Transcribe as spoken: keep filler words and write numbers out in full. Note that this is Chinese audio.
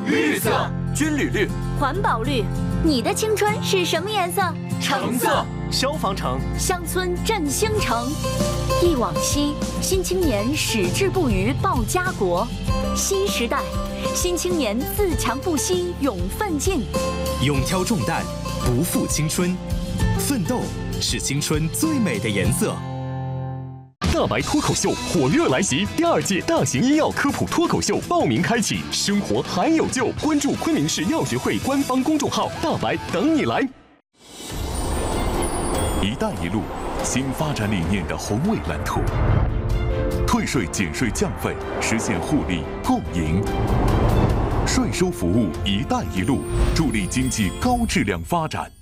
绿色， 军旅绿， 环保绿。你的青春是什么颜色？ 橙色。 消防城， 乡村振兴城。忆往昔，新青年矢志不渝报家国；新时代，新青年自强不息勇奋进。 勇挑重担，不负青春。奋斗是青春最美的颜色。 大白脱口秀火热来袭，第二届大型医药科普脱口秀报名开启，生活还有救！关注昆明市药学会官方公众号“大白”，等你来。 一带一路新发展理念的宏伟蓝图，退税减税降费，实现互利共赢。税收服务“一带一路”，助力经济高质量发展。